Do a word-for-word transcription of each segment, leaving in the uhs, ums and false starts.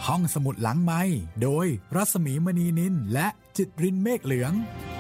ห้องสมุดหลังไมค์โดยรัศมีมณีนินและจิตรินเมฆเหลือง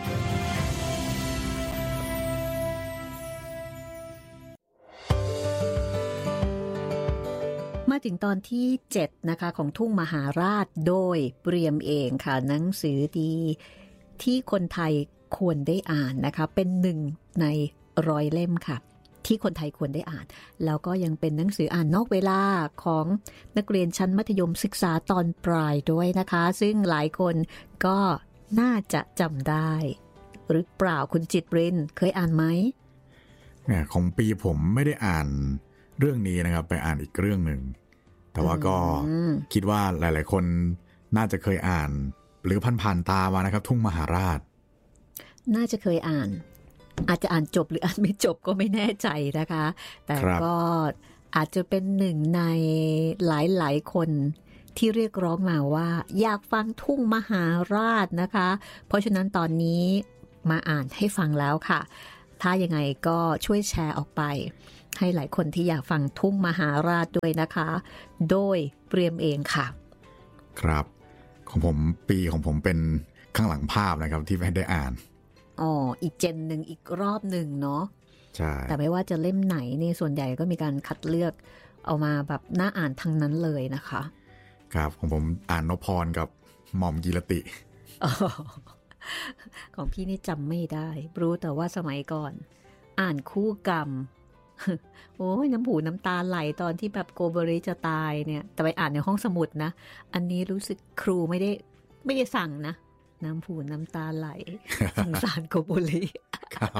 มาถึงตอนที่เจ็ดนะคะของทุ่งมหาราชโดยเปรียมเองค่ะหนังสือดีที่คนไทยควรได้อ่านนะคะเป็นหนึ่งในร้อยเล่มค่ะที่คนไทยควรได้อ่านแล้วก็ยังเป็นหนังสืออ่านนอกเวลาของนักเรียนชั้นมัธยมศึกษาตอนปลายด้วยนะคะซึ่งหลายคนก็น่าจะจำได้หรือเปล่าคุณจิตรินเคยอ่านไหมเนี่ยของปีผมไม่ได้อ่านเรื่องนี้นะครับไปอ่านอีกเรื่องหนึ่งแต่ว่าก็คิดว่าหลายๆคนน่าจะเคยอ่านหรือผ่านๆตามานะครับทุ่งมหาราชน่าจะเคยอ่านอาจจะอ่านจบหรืออ่านไม่จบก็ไม่แน่ใจนะคะแต่ก็อาจจะเป็นหนึ่งในหลายๆคนที่เรียกร้องมาว่าอยากฟังทุ่งมหาราชนะคะเพราะฉะนั้นตอนนี้มาอ่านให้ฟังแล้วค่ะถ้ายังไงก็ช่วยแชร์ออกไปให้หลายคนที่อยากฟังทุ่งมหาราชด้วยนะคะโดยเปรียมเองค่ะครับของผมปีของผมเป็นข้างหลังภาพนะครับที่ไม่ได้อ่านอ๋ออีกเจนหนึ่งอีกรอบหนึ่งเนาะใช่แต่ไม่ว่าจะเล่มไหนนี่ส่วนใหญ่ก็มีการคัดเลือกเอามาแบบน่าอ่านทั้งนั้นเลยนะคะครับของผมอ่านนพพรกับหม่อมกีรติของพี่นี่จำไม่ได้รู้แต่ว่าสมัยก่อนอ่านคู่กรรมโอ้ยน้ำหูน้ำตาไหลตอนที่แบบโกโบริจะตายเนี่ยแต่ไปอ่านในห้องสมุดนะอันนี้รู้สึกครูไม่ได้ไม่ได้สั่งนะน้ำหูน้ำตาไหลสงสารโกโบริครับ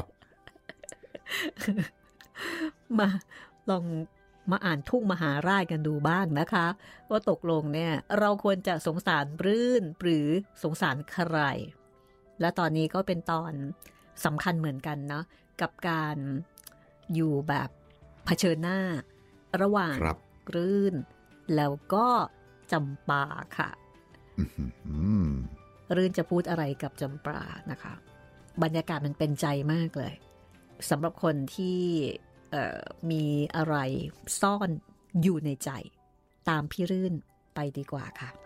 มาลองมาอ่านทุ่งมหาราชกันดูบ้างนะคะว่าตกลงเนี่ยเราควรจะสงสารรื่นหรือสงสารใครและตอนนี้ก็เป็นตอนสำคัญเหมือนกันเนาะกับการอยู่แบบเผชิญหน้าระหว่างรื่นแล้วก็จำปาค่ะรื่นจะพูดอะไรกับจำปานะคะบรรยากาศมันเป็นใจมากเลยสำหรับคนที่มีอะไรซ่อนอยู่ในใจตามพี่รื่นไปดีกว่าค่ะ